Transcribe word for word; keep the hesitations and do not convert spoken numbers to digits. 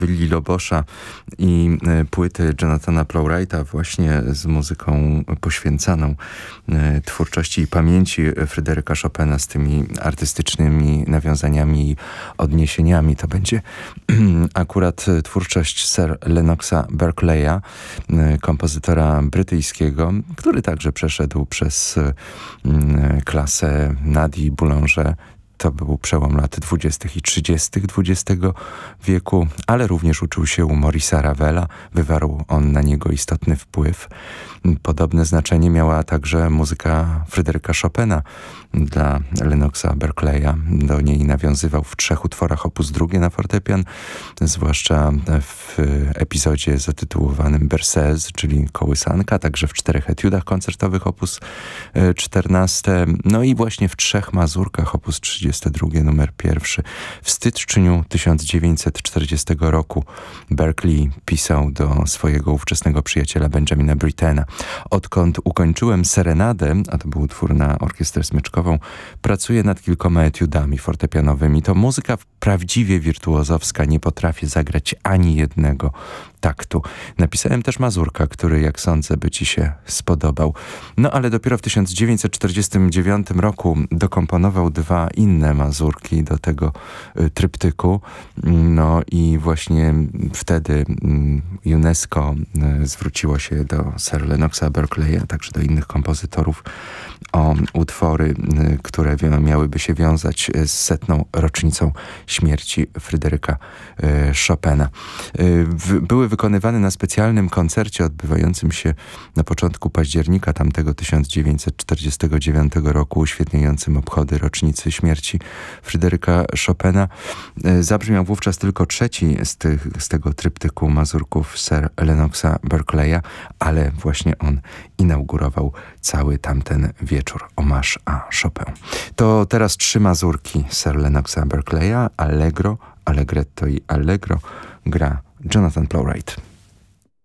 Willi Lobosza i płyty Jonathana Plowrighta właśnie z muzyką poświęcaną twórczości i pamięci Fryderyka Chopina, z tymi artystycznymi nawiązaniami i odniesieniami. To będzie akurat twórczość Sir Lennoxa Berkeleya, kompozytora brytyjskiego, który także przeszedł przez klasę Nadii Boulanger. To był przełom lat dwudziestych i trzydziestych dwudziestego wieku, ale również uczył się u Maurice'a Ravela. Wywarł on na niego istotny wpływ. Podobne znaczenie miała także muzyka Fryderyka Chopina dla Lennoxa Berkeleya. Do niej nawiązywał w trzech utworach opus drugie na fortepian, zwłaszcza w epizodzie zatytułowanym Berceuse, czyli kołysanka, także w czterech etiudach koncertowych opus czternaście, no i właśnie w trzech mazurkach opus trzydziesty drugi numer pierwszy. W styczniu tysiąc dziewięćset czterdziestego roku Berkeley pisał do swojego ówczesnego przyjaciela Benjamina Brittena: odkąd ukończyłem Serenadę, a to był utwór na orkiestrę smyczkową, pracuję nad kilkoma etiudami fortepianowymi. To muzyka prawdziwie wirtuozowska, nie potrafię zagrać ani jednego taktu. Napisałem też mazurka, który, jak sądzę, by ci się spodobał. No ale dopiero w tysiąc dziewięćset czterdziestym dziewiątym roku dokomponował dwa inne mazurki do tego y, tryptyku. No i właśnie wtedy y, UNESCO y, zwróciło się do Sir Lennoxa Berkeleya, także do innych kompozytorów, o utwory, y, które miałyby się wiązać z setną rocznicą śmierci Fryderyka y, Chopina. Y, w, były wykonywane na specjalnym koncercie odbywającym się na początku października tamtego tysiąc dziewięćset czterdziestego dziewiątego roku, uświetniającym obchody rocznicy śmierci Fryderyka Chopina. Zabrzmiał wówczas tylko trzeci z, tych, z tego tryptyku mazurków Sir Lennoxa Berkeleya, ale właśnie on inaugurował cały tamten wieczór, hommage à Chopin. To teraz trzy mazurki Sir Lennoxa Berkeleya: Allegro, Allegretto i Allegro gra Jonathan Plowright.